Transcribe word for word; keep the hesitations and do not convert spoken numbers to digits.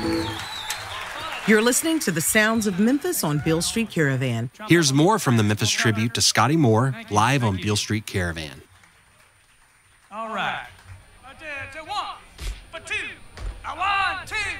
You're listening to the sounds of Memphis on Beale Street Caravan. Here's more from the Memphis tribute to Scotty Moore live on Beale Street Caravan. All right.